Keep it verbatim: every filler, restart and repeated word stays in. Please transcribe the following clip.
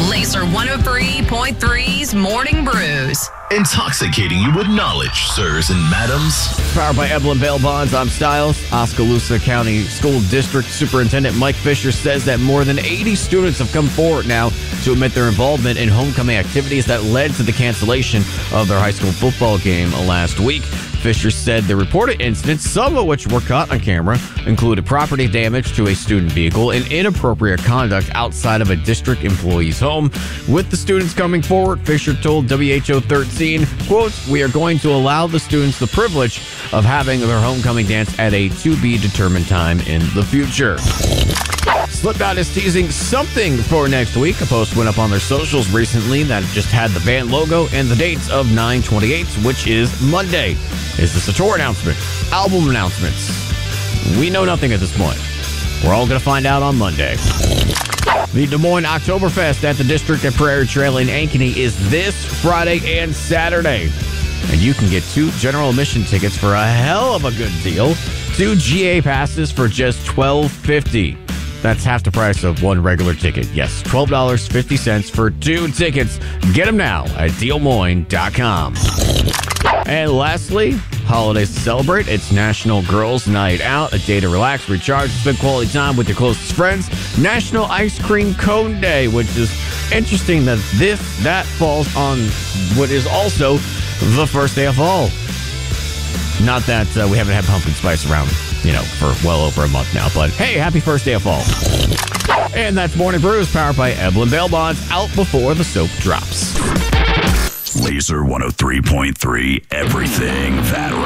Laser one oh three point three's Morning Brews. Intoxicating you with knowledge, sirs and madams. Powered by Evelyn Bail Bonds, I'm Styles. Oskaloosa County School District Superintendent Mike Fisher says that more than eighty students have come forward now to admit their involvement in homecoming activities that led to the cancellation of their high school football game last week. Fisher said the reported incidents, some of which were caught on camera, included property damage to a student vehicle and inappropriate conduct outside of a district employee's home. With the students coming forward, Fisher told W H O thirteen, quote, "We are going to allow the students the privilege of having their homecoming dance at a to-be-determined time in the future." Slipknot is teasing something for next week. A post went up on their socials recently that just had the band logo and the dates of nine twenty-eight, which is Monday. Is this a tour announcement? Album announcements? We know nothing at this point. We're all going to find out on Monday. The Des Moines Oktoberfest at the District at Prairie Trail in Ankeny is this Friday and Saturday. And you can get two general admission tickets for a hell of a good deal. Two G A passes for just twelve fifty. That's half the price of one regular ticket. Yes, twelve dollars and fifty cents for two tickets. Get them now at Des Moines dot com. And lastly, holidays to celebrate. It's National Girls Night Out, a day to relax, recharge, spend quality time with your closest friends. National Ice Cream Cone Day, which is interesting that this, that falls on what is also the first day of fall. Not that uh, we haven't had pumpkin spice around, you know, for well over a month now, but hey, happy first day of fall. And that's Morning Brews, powered by Evelyn Bail Bonds, out before the soap drops. Laser one oh three point three, everything that